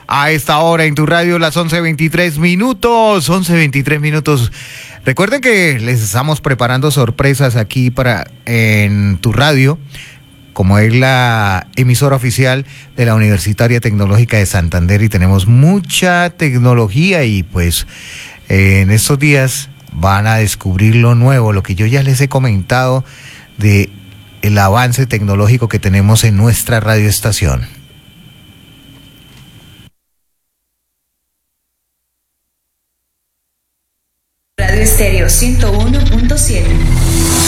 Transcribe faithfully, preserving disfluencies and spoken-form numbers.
a esta hora en tu radio, las once veintitrés minutos, once veintitrés minutos. Recuerden que les estamos preparando sorpresas aquí para en tu radio, como es la emisora oficial de la Universitaria Tecnológica de Santander, y tenemos mucha tecnología y pues eh, en estos días van a descubrir lo nuevo, lo que yo ya les he comentado de el avance tecnológico que tenemos en nuestra radioestación. Radio Estéreo ciento uno punto siete.